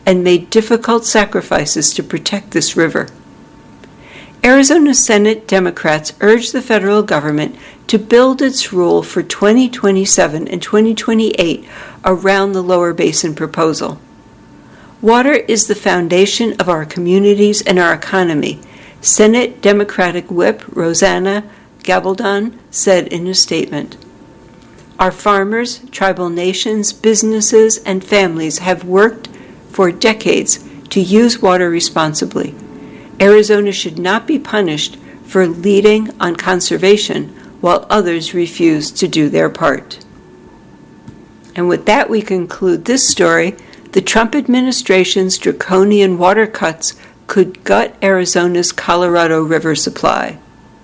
and made difficult sacrifices to protect this river. Arizona Senate Democrats urged the federal government to build its rule for 2027 and 2028 around the Lower Basin proposal. Water is the foundation of our communities and our economy, Senate Democratic Whip Rosanna Gabaldon said in a statement. Our farmers, tribal nations, businesses, and families have worked for decades to use water responsibly. Arizona should not be punished for leading on conservation while others refuse to do their part. And with that, we conclude this story. The Trump administration's draconian water cuts could gut Arizona's Colorado River supply.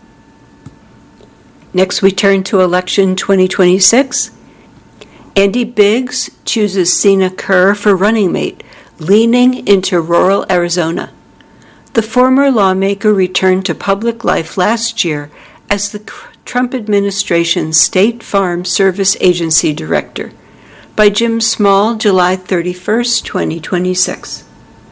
Next, we turn to election 2026. Andy Biggs chooses Sina Kerr for running mate, leaning into rural Arizona. The former lawmaker returned to public life last year as the Trump administration's State Farm Service Agency director. By Jim Small, July 31, 2026.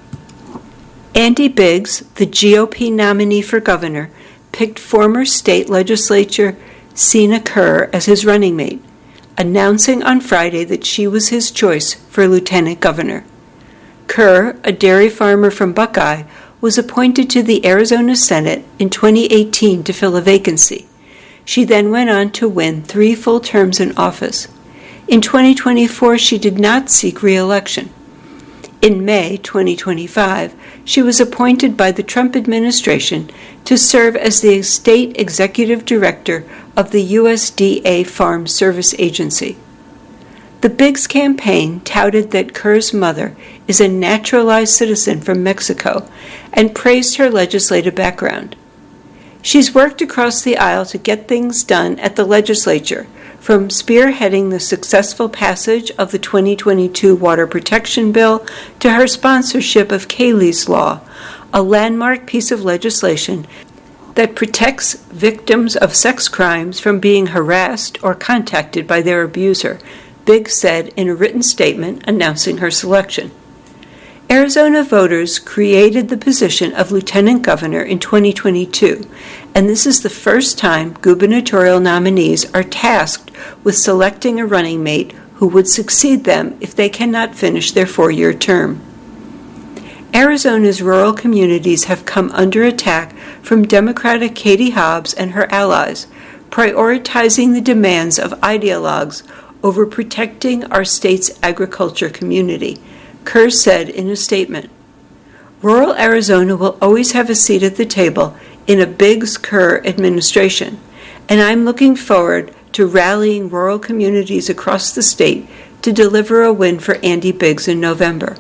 Andy Biggs, the GOP nominee for governor, picked former state legislator Sina Kerr as his running mate, announcing on Friday that she was his choice for lieutenant governor. Kerr, a dairy farmer from Buckeye, was appointed to the Arizona Senate in 2018 to fill a vacancy. She then went on to win 3 full terms in office. In 2024, she did not seek re-election. In May 2025, she was appointed by the Trump administration to serve as the state executive director of the USDA Farm Service Agency. The Biggs campaign touted that Kerr's mother is a naturalized citizen from Mexico and praised her legislative background. She's worked across the aisle to get things done at the legislature, from spearheading the successful passage of the 2022 Water Protection Bill to her sponsorship of Kaylee's Law, a landmark piece of legislation that protects victims of sex crimes from being harassed or contacted by their abuser, Biggs said in a written statement announcing her selection. Arizona voters created the position of lieutenant governor in 2022, and this is the first time gubernatorial nominees are tasked with selecting a running mate who would succeed them if they cannot finish their 4-year term. Arizona's rural communities have come under attack from Democratic Katie Hobbs and her allies, prioritizing the demands of ideologues over protecting our state's agriculture community, Kerr said in a statement. Rural Arizona will always have a seat at the table in a Biggs-Kerr administration, and I'm looking forward to rallying rural communities across the state to deliver a win for Andy Biggs in November.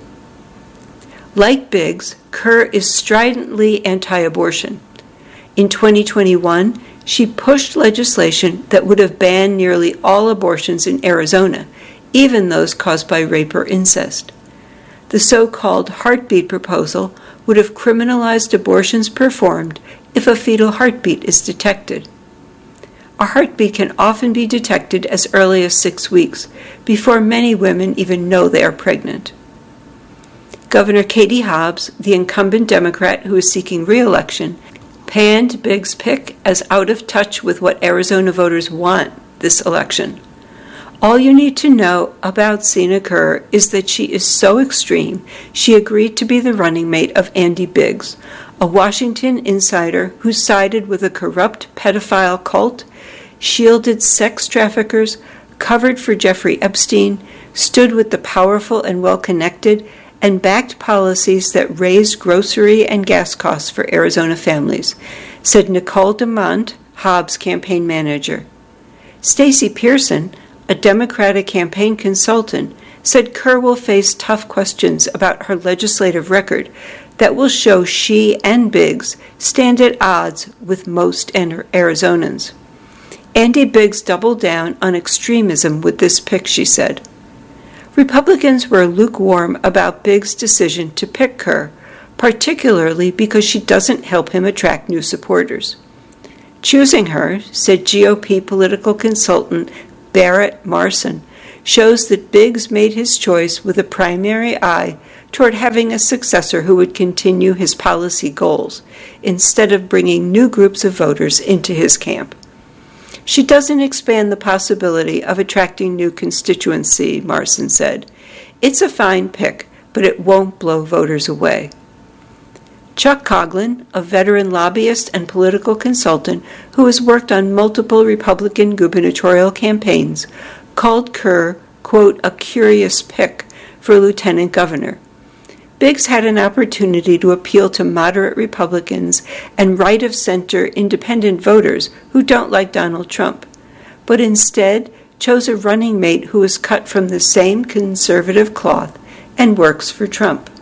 Like Biggs, Kerr is stridently anti-abortion. In 2021, she pushed legislation that would have banned nearly all abortions in Arizona, even those caused by rape or incest. The so-called heartbeat proposal would have criminalized abortions performed if a fetal heartbeat is detected. A heartbeat can often be detected as early as 6 weeks, before many women even know they are pregnant. Governor Katie Hobbs, the incumbent Democrat who is seeking re-election, panned Biggs' pick as out of touch with what Arizona voters want this election. All you need to know about Sina Kerr is that she is so extreme, she agreed to be the running mate of Andy Biggs, a Washington insider who sided with a corrupt pedophile cult, shielded sex traffickers, covered for Jeffrey Epstein, stood with the powerful and well-connected, and backed policies that raised grocery and gas costs for Arizona families, said Nicole DeMont, Hobbs' campaign manager. Stacey Pearson, a Democratic campaign consultant, said Kerr will face tough questions about her legislative record that will show she and Biggs stand at odds with most Arizonans. Andy Biggs doubled down on extremism with this pick, she said. Republicans were lukewarm about Biggs' decision to pick Kerr, particularly because she doesn't help him attract new supporters. Choosing her, said GOP political consultant Barrett Marson, shows that Biggs made his choice with a primary eye toward having a successor who would continue his policy goals, instead of bringing new groups of voters into his camp. She doesn't expand the possibility of attracting new constituency, Morrison said. It's a fine pick, but it won't blow voters away. Chuck Coughlin, a veteran lobbyist and political consultant who has worked on multiple Republican gubernatorial campaigns, called Kerr, quote, a curious pick for lieutenant governor. Biggs had an opportunity to appeal to moderate Republicans and right-of-center independent voters who don't like Donald Trump, but instead chose a running mate who was cut from the same conservative cloth and works for Trump.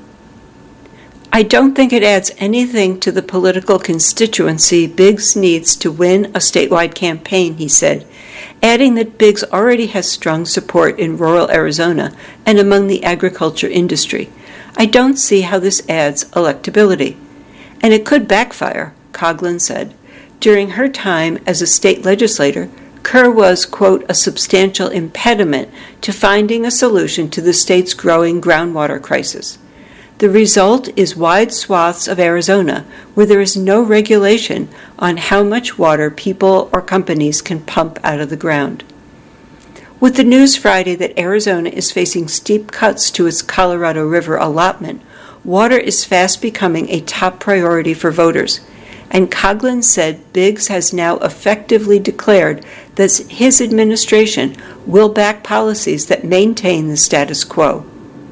I don't think it adds anything to the political constituency Biggs needs to win a statewide campaign, he said, adding that Biggs already has strong support in rural Arizona and among the agriculture industry. I don't see how this adds electability. And it could backfire, Coughlin said. During her time as a state legislator, Kerr was, quote, a substantial impediment to finding a solution to the state's growing groundwater crisis. The result is wide swaths of Arizona where there is no regulation on how much water people or companies can pump out of the ground. With the news Friday that Arizona is facing steep cuts to its Colorado River allotment, water is fast becoming a top priority for voters, and Coughlin said Biggs has now effectively declared that his administration will back policies that maintain the status quo.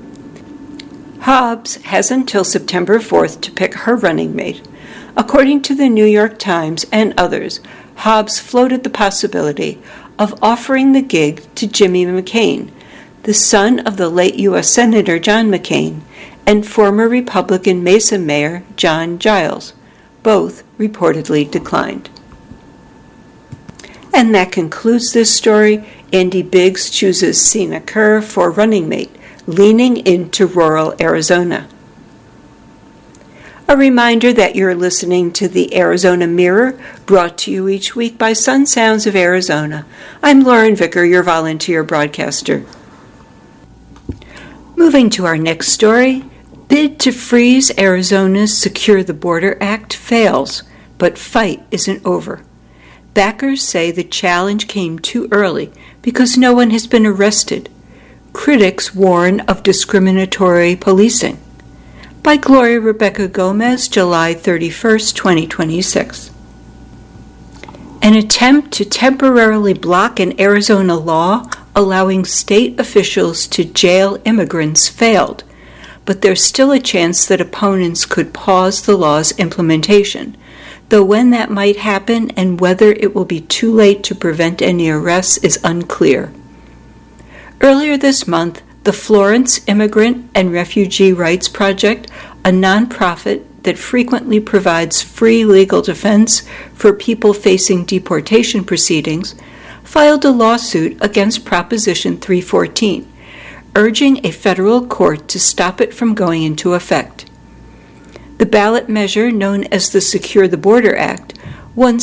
Hobbs has until September 4th to pick her running mate. According to the New York Times and others, Hobbs floated the possibility of offering the gig to Jimmy McCain, the son of the late U.S. Senator John McCain, and former Republican Mesa Mayor John Giles. Both reportedly declined. And that concludes this story. Andy Biggs chooses Sina Kerr for running mate, leaning into rural Arizona. A reminder that you're listening to the Arizona Mirror, brought to you each week by Sun Sounds of Arizona. I'm Lauren Vicker, your volunteer broadcaster. Moving to our next story, bid to freeze Arizona's Secure the Border Act fails, but fight isn't over. Backers say the challenge came too early because no one has been arrested. Critics warn of discriminatory policing. By Gloria Rebecca Gomez, July 31, 2026. An attempt to temporarily block an Arizona law allowing state officials to jail immigrants failed, but there's still a chance that opponents could pause the law's implementation, though when that might happen and whether it will be too late to prevent any arrests is unclear. Earlier this month, the Florence Immigrant and Refugee Rights Project, a nonprofit that frequently provides free legal defense for people facing deportation proceedings, filed a lawsuit against Proposition 314, urging a federal court to stop it from going into effect. The ballot measure, known as the Secure the Border Act, won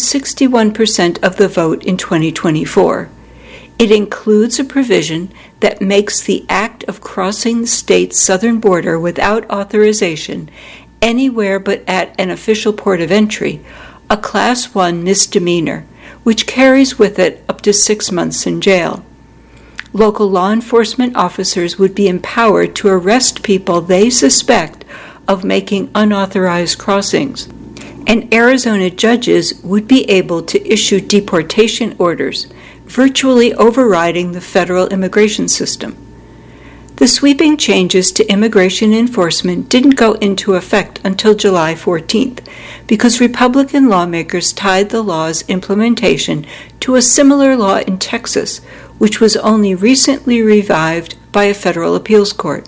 61% of the vote in 2024. It includes a provision that makes the act of crossing the state's southern border without authorization anywhere but at an official port of entry a Class 1 misdemeanor, which carries with it up to 6 months in jail. Local law enforcement officers would be empowered to arrest people they suspect of making unauthorized crossings, and Arizona judges would be able to issue deportation orders, virtually overriding the federal immigration system. The sweeping changes to immigration enforcement didn't go into effect until July 14th because Republican lawmakers tied the law's implementation to a similar law in Texas, which was only recently revived by a federal appeals court.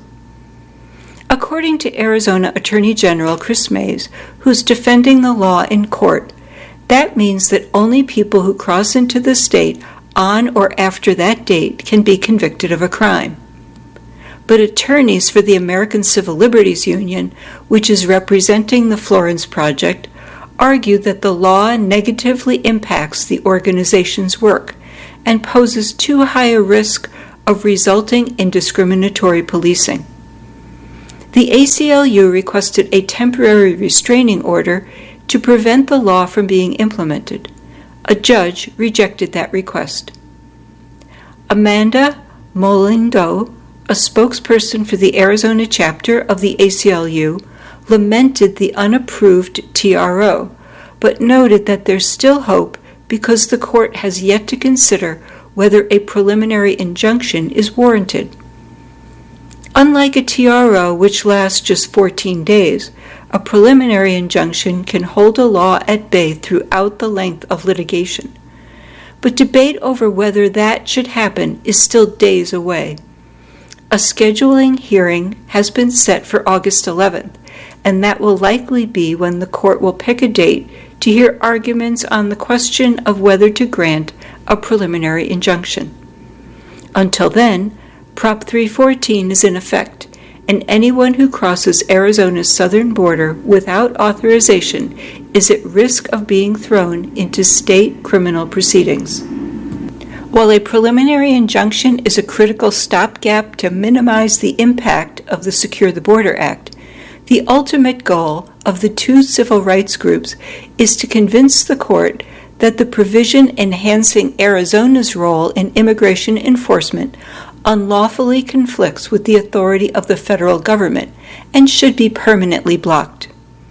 According to Arizona Attorney General Chris Mays, who's defending the law in court, that means that only people who cross into the state on or after that date can be convicted of a crime. But attorneys for the American Civil Liberties Union, which is representing the Florence Project, argue that the law negatively impacts the organization's work and poses too high a risk of resulting in discriminatory policing. The ACLU requested a temporary restraining order to prevent the law from being implemented. A judge rejected that request. Amanda Molindo, a spokesperson for the Arizona chapter of the ACLU, lamented the unapproved TRO, but noted that there's still hope because the court has yet to consider whether a preliminary injunction is warranted. Unlike a TRO, which lasts just 14 days, a preliminary injunction can hold a law at bay throughout the length of litigation. But debate over whether that should happen is still days away. A scheduling hearing has been set for August 11th, and that will likely be when the court will pick a date to hear arguments on the question of whether to grant a preliminary injunction. Until then, Prop 314 is in effect, and anyone who crosses Arizona's southern border without authorization is at risk of being thrown into state criminal proceedings. While a preliminary injunction is a critical stopgap to minimize the impact of the Secure the Border Act, the ultimate goal of the two civil rights groups is to convince the court that the provision enhancing Arizona's role in immigration enforcement unlawfully conflicts with the authority of the federal government and should be permanently blocked.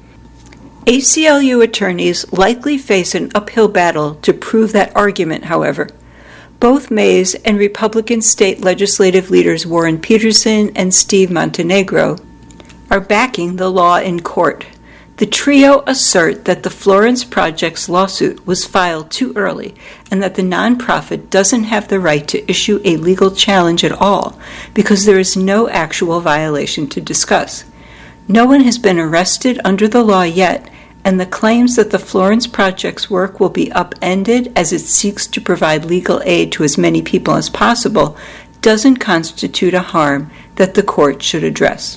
ACLU attorneys likely face an uphill battle to prove that argument, however. Both Mays and Republican state legislative leaders Warren Peterson and Steve Montenegro are backing the law in court. The trio assert that the Florence Project's lawsuit was filed too early and that the nonprofit doesn't have the right to issue a legal challenge at all because there is no actual violation to discuss. No one has been arrested under the law yet, and the claims that the Florence Project's work will be upended as it seeks to provide legal aid to as many people as possible doesn't constitute a harm that the court should address.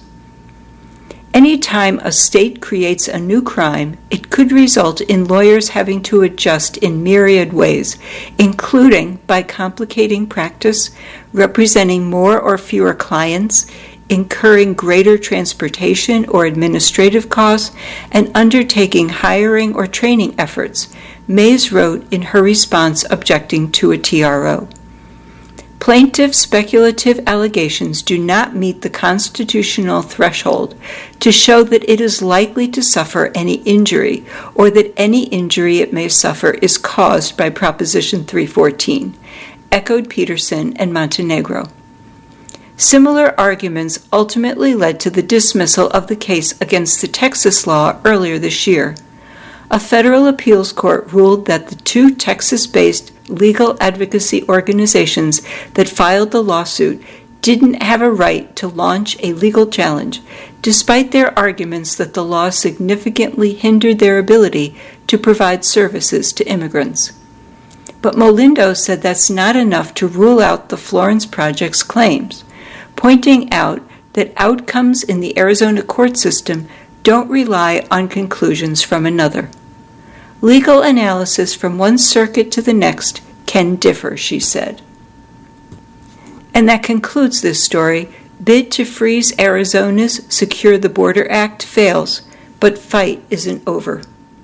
Anytime a state creates a new crime, it could result in lawyers having to adjust in myriad ways, including by complicating practice, representing more or fewer clients, incurring greater transportation or administrative costs, and undertaking hiring or training efforts, Mays wrote in her response objecting to a TRO. Plaintiff's speculative allegations do not meet the constitutional threshold to show that it is likely to suffer any injury or that any injury it may suffer is caused by Proposition 314, echoed Peterson and Montenegro. Similar arguments ultimately led to the dismissal of the case against the Texas law earlier this year. A federal appeals court ruled that the two Texas-based legal advocacy organizations that filed the lawsuit didn't have a right to launch a legal challenge, despite their arguments that the law significantly hindered their ability to provide services to immigrants. But Molindo said that's not enough to rule out the Florence Project's claims, pointing out that outcomes in the Arizona court system don't rely on conclusions from another. Legal analysis from one circuit to the next can differ, she said. And that concludes this story. Bid to freeze Arizona's Secure the Border Act fails, but fight isn't over.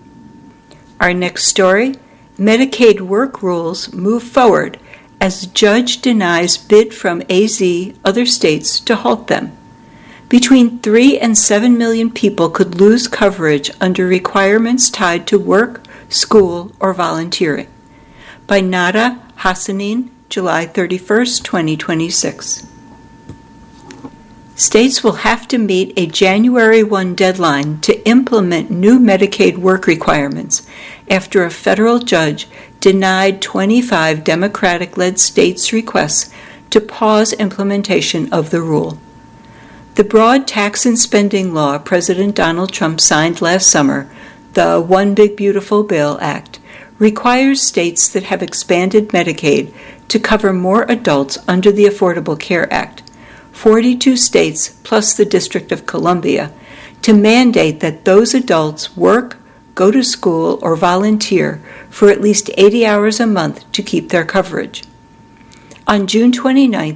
Our next story, Medicaid work rules move forward as judge denies bid from AZ, other states, to halt them. Between 3 and 7 million people could lose coverage under requirements tied to work, school, or volunteering. By Nada Hassanin, July 31, 2026. States will have to meet a January 1 deadline to implement new Medicaid work requirements after a federal judge denied 25 Democratic-led states' requests to pause implementation of the rule. The broad tax and spending law President Donald Trump signed last summer, the One Big Beautiful Bill Act, requires states that have expanded Medicaid to cover more adults under the Affordable Care Act, 42 states plus the District of Columbia, to mandate that those adults work, go to school, or volunteer for at least 80 hours a month to keep their coverage. On June 29th,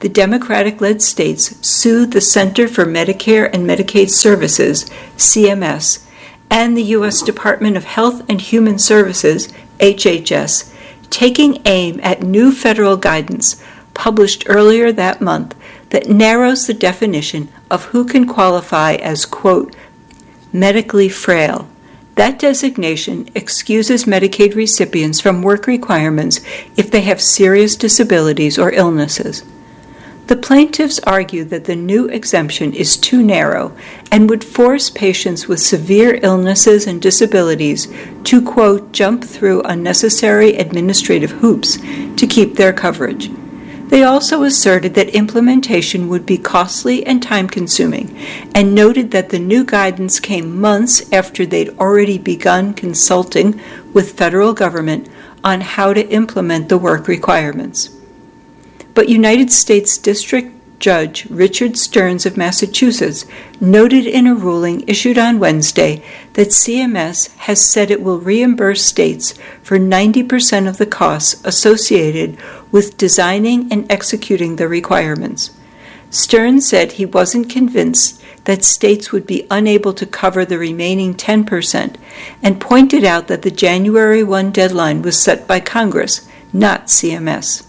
the Democratic-led states sued the Center for Medicare and Medicaid Services, CMS, and the U.S. Department of Health and Human Services, HHS, taking aim at new federal guidance published earlier that month that narrows the definition of who can qualify as, quote, medically frail. That designation excuses Medicaid recipients from work requirements if they have serious disabilities or illnesses. The plaintiffs argue that the new exemption is too narrow and would force patients with severe illnesses and disabilities to, quote, jump through unnecessary administrative hoops to keep their coverage. They also asserted that implementation would be costly and time-consuming, and noted that the new guidance came months after they'd already begun consulting with federal government on how to implement the work requirements. But United States District Judge Richard Stearns of Massachusetts noted in a ruling issued on Wednesday that CMS has said it will reimburse states for 90% of the costs associated with designing and executing the requirements. Stearns said he wasn't convinced that states would be unable to cover the remaining 10% and pointed out that the January 1 deadline was set by Congress, not CMS.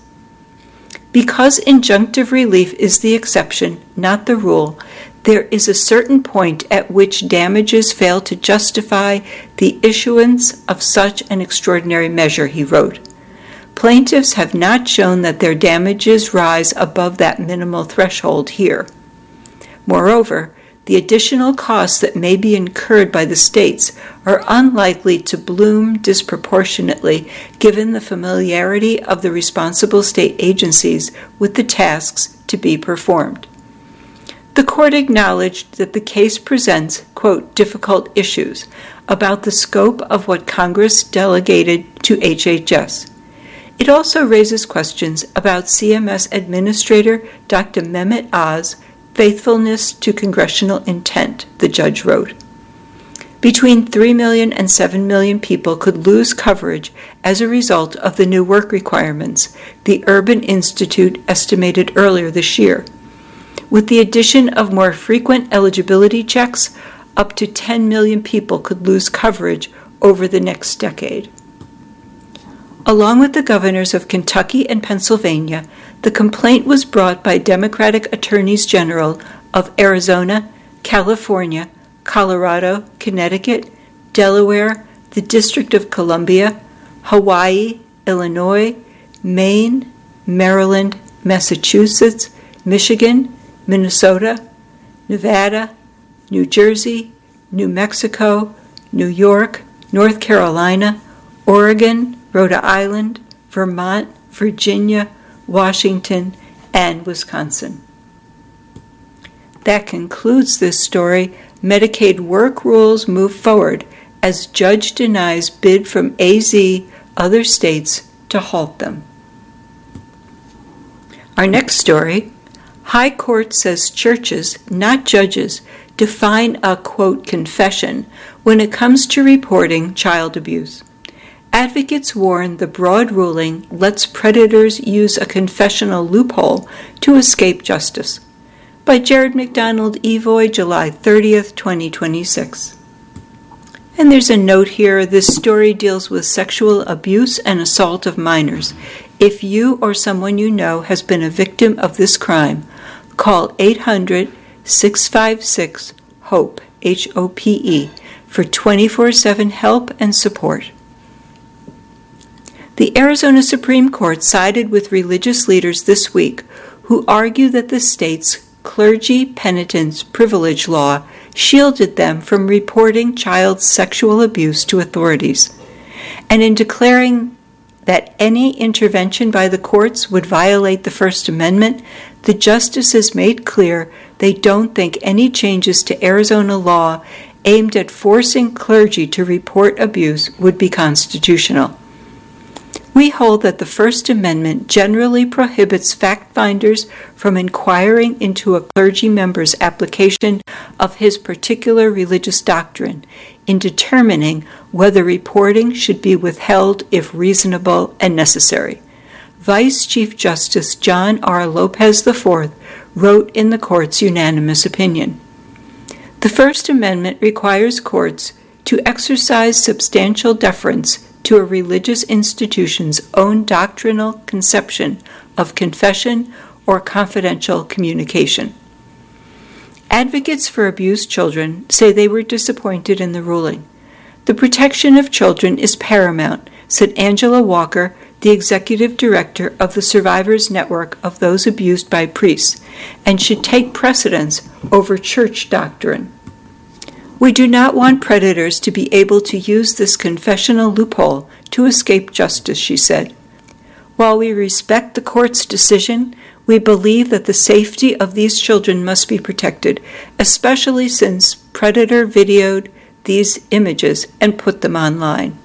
Because injunctive relief is the exception, not the rule, there is a certain point at which damages fail to justify the issuance of such an extraordinary measure, he wrote. Plaintiffs have not shown that their damages rise above that minimal threshold here. Moreover, the additional costs that may be incurred by the states are unlikely to bloom disproportionately given the familiarity of the responsible state agencies with the tasks to be performed. The court acknowledged that the case presents, quote, difficult issues about the scope of what Congress delegated to HHS. It also raises questions about CMS Administrator Dr. Mehmet Oz' faithfulness to congressional intent, the judge wrote. Between 3 million and 7 million people could lose coverage as a result of the new work requirements, the Urban Institute estimated earlier this year. With the addition of more frequent eligibility checks, up to 10 million people could lose coverage over the next decade. Along with the governors of Kentucky and Pennsylvania, the complaint was brought by Democratic Attorneys General of Arizona, California, Colorado, Connecticut, Delaware, the District of Columbia, Hawaii, Illinois, Maine, Maryland, Massachusetts, Michigan, Minnesota, Nevada, New Jersey, New Mexico, New York, North Carolina, Oregon, Rhode Island, Vermont, Virginia, Washington, and Wisconsin. That concludes this story. Medicaid work rules move forward as judge denies bid from AZ, other states, to halt them. Our next story, High Court says churches, not judges, define a, quote, confession when it comes to reporting child abuse. Advocates warn the broad ruling lets predators use a confessional loophole to escape justice. By Jared McDonald, Evoy, July 30th, 2026. And there's a note here, this story deals with sexual abuse and assault of minors. If you or someone you know has been a victim of this crime, call 800-656-HOPE, H-O-P-E, for 24/7 help and support. The Arizona Supreme Court sided with religious leaders this week who argue that the state's clergy penitence privilege law shielded them from reporting child sexual abuse to authorities. And in declaring that any intervention by the courts would violate the First Amendment, the justices made clear they don't think any changes to Arizona law aimed at forcing clergy to report abuse would be constitutional. We hold that the First Amendment generally prohibits fact-finders from inquiring into a clergy member's application of his particular religious doctrine in determining whether reporting should be withheld if reasonable and necessary. Vice Chief Justice John R. Lopez IV wrote in the court's unanimous opinion. The First Amendment requires courts to exercise substantial deference to a religious institution's own doctrinal conception of confession or confidential communication. Advocates for abused children say they were disappointed in the ruling. The protection of children is paramount, said Angela Walker, the executive director of the Survivors Network of Those Abused by Priests, and should take precedence over church doctrine. We do not want predators to be able to use this confessional loophole to escape justice, she said. While we respect the court's decision, we believe that the safety of these children must be protected, especially since Predator videoed these images and put them online.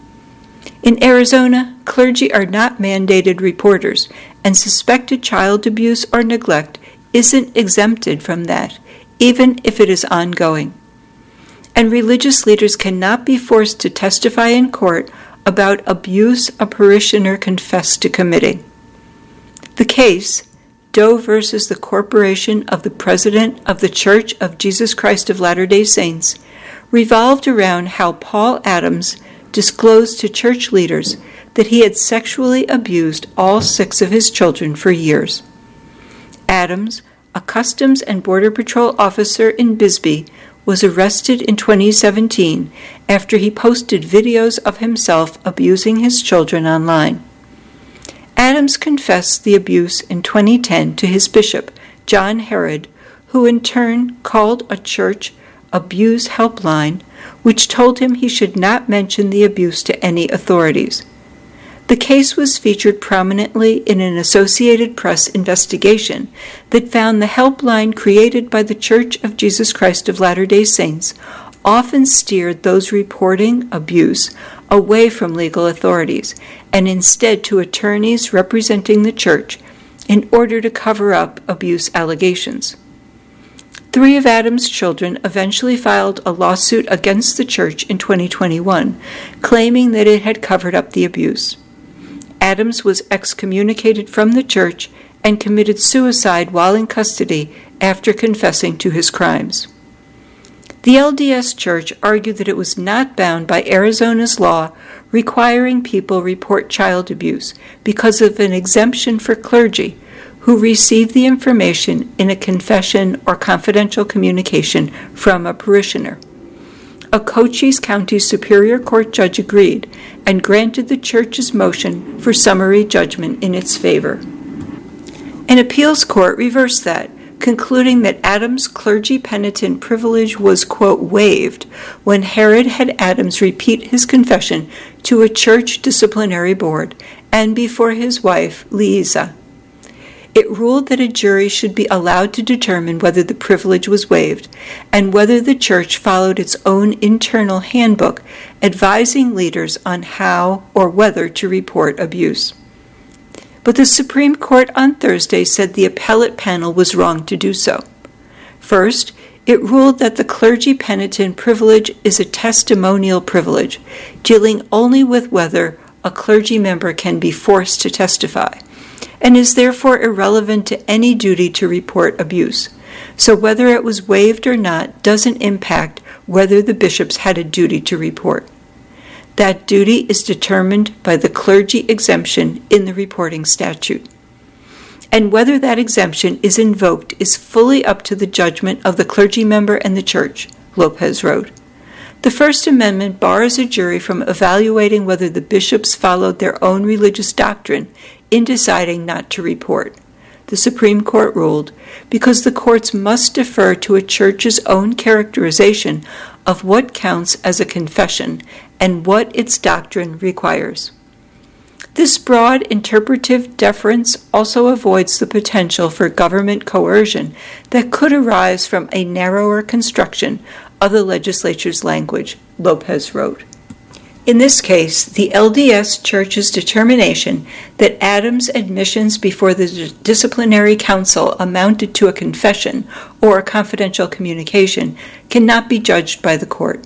In Arizona, clergy are not mandated reporters, and suspected child abuse or neglect isn't exempted from that, even if it is ongoing. And religious leaders cannot be forced to testify in court about abuse a parishioner confessed to committing. The case, Doe versus the Corporation of the President of the Church of Jesus Christ of Latter-day Saints, revolved around how Paul Adams disclosed to church leaders that he had sexually abused all 6 of his children for years. Adams, a Customs and Border Patrol officer in Bisbee, was arrested in 2017 after he posted videos of himself abusing his children online. Adams confessed the abuse in 2010 to his bishop, John Herod, who in turn called a church abuse helpline, which told him he should not mention the abuse to any authorities. The case was featured prominently in an Associated Press investigation that found the helpline created by the Church of Jesus Christ of Latter-day Saints often steered those reporting abuse away from legal authorities and instead to attorneys representing the church in order to cover up abuse allegations. 3 of Adams' children eventually filed a lawsuit against the church in 2021, claiming that it had covered up the abuse. Adams was excommunicated from the church and committed suicide while in custody after confessing to his crimes. The LDS Church argued that it was not bound by Arizona's law requiring people report child abuse because of an exemption for clergy who receive the information in a confession or confidential communication from a parishioner. A Cochise County Superior Court judge agreed and granted the church's motion for summary judgment in its favor. An appeals court reversed that, concluding that Adams' clergy penitent privilege was, quote, waived when Herod had Adams repeat his confession to a church disciplinary board and before his wife, Liza. It ruled that a jury should be allowed to determine whether the privilege was waived and whether the church followed its own internal handbook advising leaders on how or whether to report abuse. But the Supreme Court on Thursday said the appellate panel was wrong to do so. First, it ruled that the clergy penitent privilege is a testimonial privilege, dealing only with whether a clergy member can be forced to testify, and is therefore irrelevant to any duty to report abuse. So whether it was waived or not doesn't impact whether the bishops had a duty to report. That duty is determined by the clergy exemption in the reporting statute. And whether that exemption is invoked is fully up to the judgment of the clergy member and the church, Lopez wrote. The First Amendment bars a jury from evaluating whether the bishops followed their own religious doctrine in deciding not to report, the Supreme Court ruled, because the courts must defer to a church's own characterization of what counts as a confession and what its doctrine requires. This broad interpretive deference also avoids the potential for government coercion that could arise from a narrower construction of the legislature's language, Lopez wrote. In this case, the LDS Church's determination that Adams' admissions before the disciplinary council amounted to a confession or a confidential communication cannot be judged by the court.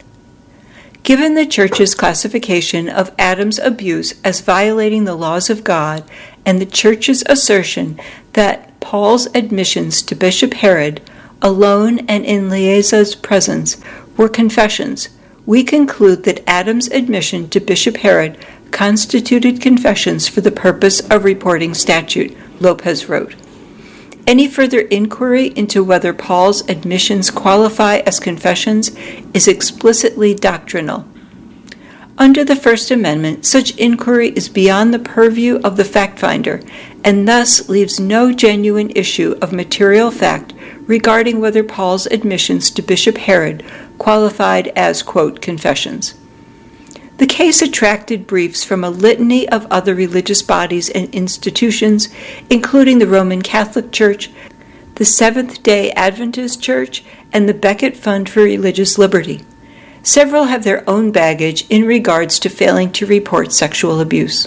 Given the Church's classification of Adams' abuse as violating the laws of God and the Church's assertion that Paul's admissions to Bishop Herod, alone and in Lieza's presence, were confessions, we conclude that Adam's admission to Bishop Herod constituted confessions for the purpose of reporting statute, Lopez wrote. Any further inquiry into whether Paul's admissions qualify as confessions is explicitly doctrinal. Under the First Amendment, such inquiry is beyond the purview of the fact finder, and thus leaves no genuine issue of material fact regarding whether Paul's admissions to Bishop Herod qualified as, quote, confessions. The case attracted briefs from a litany of other religious bodies and institutions, including the Roman Catholic Church, the Seventh-day Adventist Church, and the Becket Fund for Religious Liberty. Several have their own baggage in regards to failing to report sexual abuse.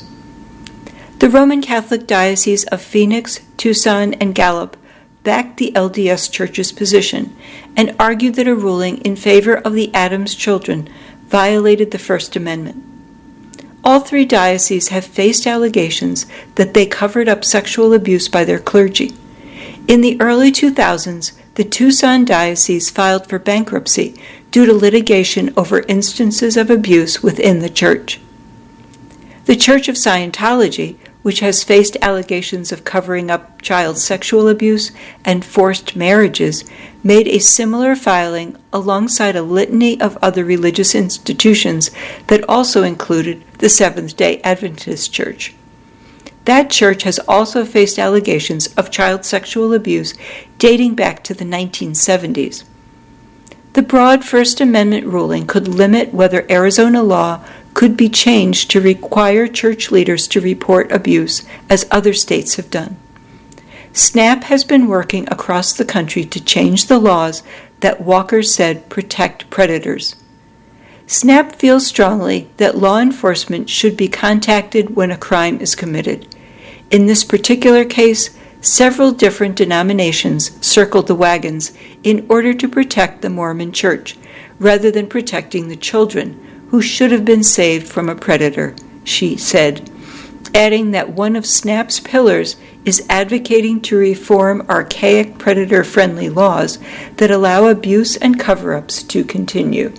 The Roman Catholic Diocese of Phoenix, Tucson, and Gallup backed the LDS Church's position and argued that a ruling in favor of the Adams children violated the First Amendment. All three dioceses have faced allegations that they covered up sexual abuse by their clergy. In the early 2000s, the Tucson Diocese filed for bankruptcy due to litigation over instances of abuse within the church. The Church of Scientology, which has faced allegations of covering up child sexual abuse and forced marriages, made a similar filing alongside a litany of other religious institutions that also included the Seventh-day Adventist Church. That church has also faced allegations of child sexual abuse dating back to the 1970s. The broad First Amendment ruling could limit whether Arizona law could be changed to require church leaders to report abuse, as other states have done. SNAP has been working across the country to change the laws that Walker said protect predators. SNAP feels strongly that law enforcement should be contacted when a crime is committed. In this particular case, several different denominations circled the wagons in order to protect the Mormon Church, rather than protecting the children, who should have been saved from a predator, she said, adding that one of SNAP's pillars is advocating to reform archaic predator-friendly laws that allow abuse and cover-ups to continue.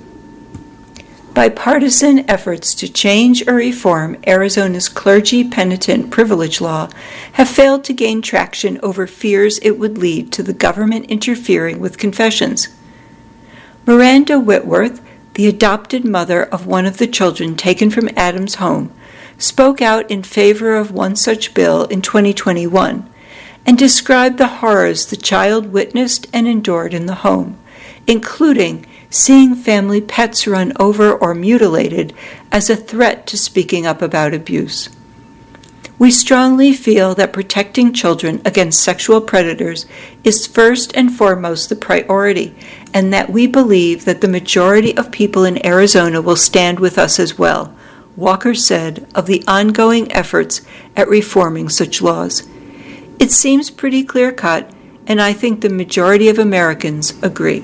Bipartisan efforts to change or reform Arizona's clergy penitent privilege law have failed to gain traction over fears it would lead to the government interfering with confessions. Miranda Whitworth, the adopted mother of one of the children taken from Adam's home, spoke out in favor of one such bill in 2021 and described the horrors the child witnessed and endured in the home, including seeing family pets run over or mutilated as a threat to speaking up about abuse. We strongly feel that protecting children against sexual predators is first and foremost the priority, and that we believe that the majority of people in Arizona will stand with us as well, Walker said of the ongoing efforts at reforming such laws. It seems pretty clear-cut, and I think the majority of Americans agree.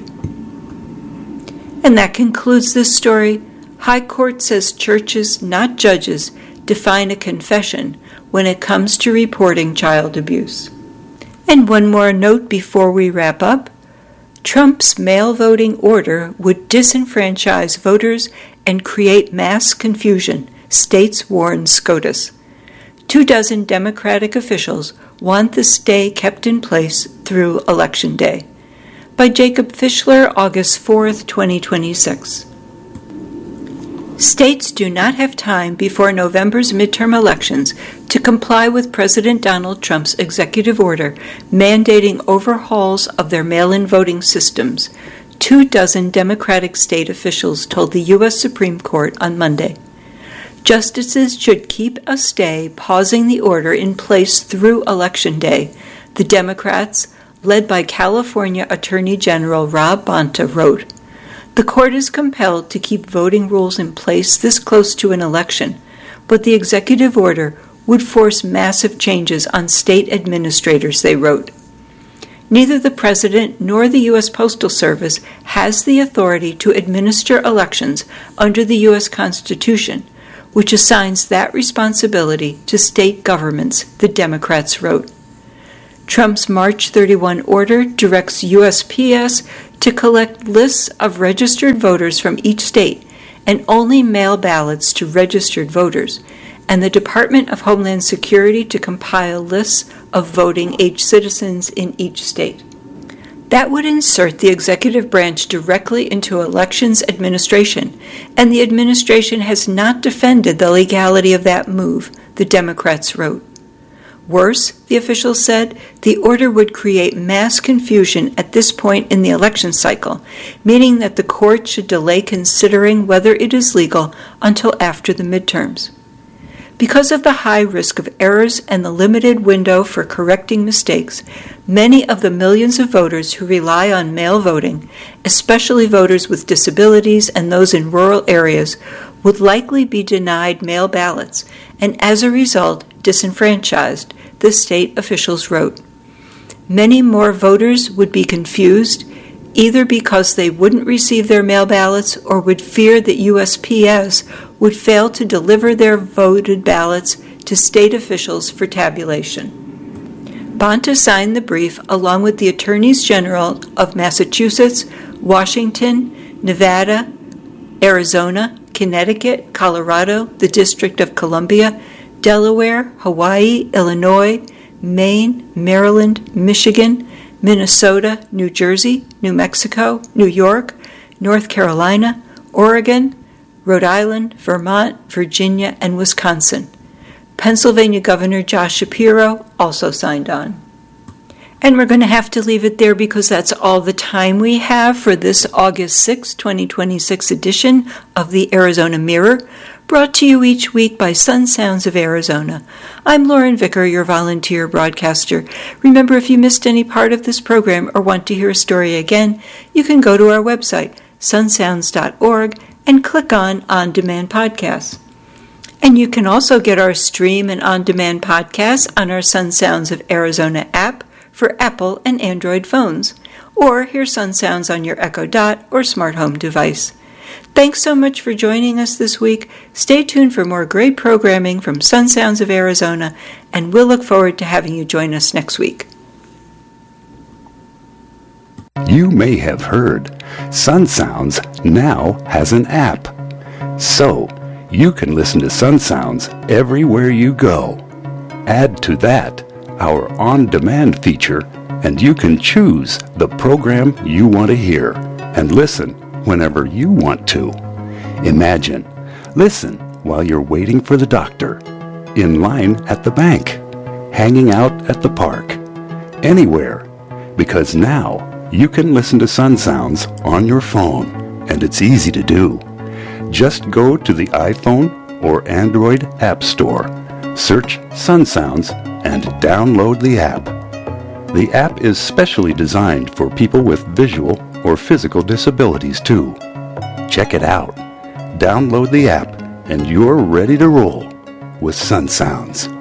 And that concludes this story. High Court says churches, not judges, define a confession when it comes to reporting child abuse. And one more note before we wrap up. Trump's mail voting order would disenfranchise voters and create mass confusion, states warn SCOTUS. 24 Democratic officials want the stay kept in place through Election Day. By Jacob Fischler, August 4, 2026. States do not have time before November's midterm elections to comply with President Donald Trump's executive order mandating overhauls of their mail-in voting systems, 24 Democratic state officials told the U.S. Supreme Court on Monday. Justices should keep a stay pausing the order in place through Election Day, the Democrats, led by California Attorney General Rob Bonta, wrote. The court is compelled to keep voting rules in place this close to an election, but the executive order would force massive changes on state administrators, they wrote. Neither the President nor the U.S. Postal Service has the authority to administer elections under the U.S. Constitution, which assigns that responsibility to state governments, the Democrats wrote. Trump's March 31 order directs USPS to collect lists of registered voters from each state and only mail ballots to registered voters, and the Department of Homeland Security to compile lists of voting-age citizens in each state. That would insert the executive branch directly into elections administration, and the administration has not defended the legality of that move, the Democrats wrote. Worse, the officials said, the order would create mass confusion at this point in the election cycle, meaning that the court should delay considering whether it is legal until after the midterms. Because of the high risk of errors and the limited window for correcting mistakes, many of the millions of voters who rely on mail voting, especially voters with disabilities and those in rural areas, would likely be denied mail ballots and as a result disenfranchised, the state officials wrote. Many more voters would be confused, either because they wouldn't receive their mail ballots or would fear that USPS would fail to deliver their voted ballots to state officials for tabulation. Bonta signed the brief along with the Attorneys General of Massachusetts, Washington, Nevada, Arizona, Connecticut, Colorado, the District of Columbia, Delaware, Hawaii, Illinois, Maine, Maryland, Michigan, Minnesota, New Jersey, New Mexico, New York, North Carolina, Oregon, Rhode Island, Vermont, Virginia, and Wisconsin. Pennsylvania Governor Josh Shapiro also signed on. And we're going to have to leave it there because that's all the time we have for this August 6, 2026 edition of the Arizona Mirror, brought to you each week by Sun Sounds of Arizona. I'm Lauren Vicker, your volunteer broadcaster. Remember, if you missed any part of this program or want to hear a story again, you can go to our website, sunsounds.org, and click on On-Demand Podcasts. And you can also get our stream and on-demand podcasts on our Sun Sounds of Arizona app for Apple and Android phones, or hear Sun Sounds on your Echo Dot or smart home device. Thanks so much for joining us this week. Stay tuned for more great programming from Sun Sounds of Arizona, and we'll look forward to having you join us next week. You may have heard Sun Sounds now has an app. So, you can listen to Sun Sounds everywhere you go. Add to that our on-demand feature, and you can choose the program you want to hear and listen whenever you want to. Imagine, listen while you're waiting for the doctor, in line at the bank, hanging out at the park, anywhere, because now you can listen to Sun Sounds on your phone, and it's easy to do. Just go to the iPhone or Android App Store, search Sun Sounds, and download the app. The app is specially designed for people with visual or physical disabilities too. Check it out. Download the app and you're ready to roll with Sun Sounds.